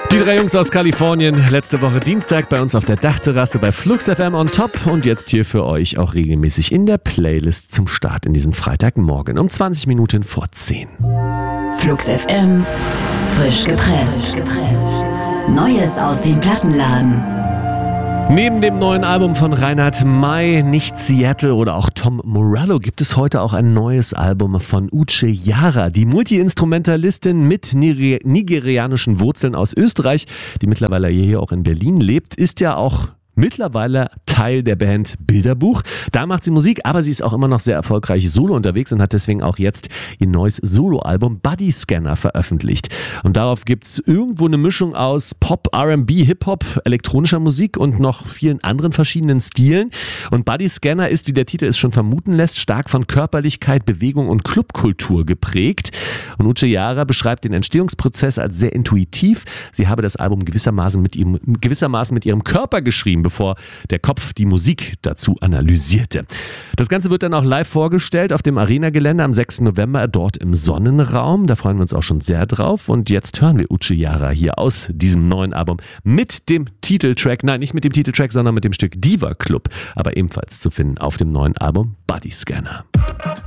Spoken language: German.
Die drei Jungs aus Kalifornien, letzte Woche Dienstag bei uns auf der Dachterrasse bei Flux FM on Top und jetzt hier für euch auch regelmäßig in der Playlist zum Start in diesen Freitagmorgen um 20 Minuten vor 10. Flux FM, frisch gepresst. Neues aus dem Plattenladen. Neben dem neuen Album von Reinhard May, Nicht Seattle oder auch Tom Morello gibt es heute auch ein neues Album von Uche Jara. Die Multi-Instrumentalistin mit nigerianischen Wurzeln aus Österreich, die mittlerweile hier auch in Berlin lebt, ist ja auch mittlerweile Teil der Band Bilderbuch. Da macht sie Musik, aber sie ist auch immer noch sehr erfolgreich solo unterwegs und hat deswegen auch jetzt ihr neues Soloalbum Bodyscanner veröffentlicht. Und darauf gibt es irgendwo eine Mischung aus Pop, R&B, Hip-Hop, elektronischer Musik und noch vielen anderen verschiedenen Stilen. Und Bodyscanner ist, wie der Titel es schon vermuten lässt, stark von Körperlichkeit, Bewegung und Clubkultur geprägt. Und Uche Jara beschreibt den Entstehungsprozess als sehr intuitiv. Sie habe das Album gewissermaßen mit ihrem Körper geschrieben, bevor der Kopf die Musik dazu analysierte. Das Ganze wird dann auch live vorgestellt auf dem Arena-Gelände am 6. November dort im Sonnenraum. Da freuen wir uns auch schon sehr drauf. Und jetzt hören wir Uche Jara hier aus diesem neuen Album mit dem Titeltrack, nein, nicht mit dem Titeltrack, sondern mit dem Stück Diva Club, aber ebenfalls zu finden auf dem neuen Album Bodyscanner.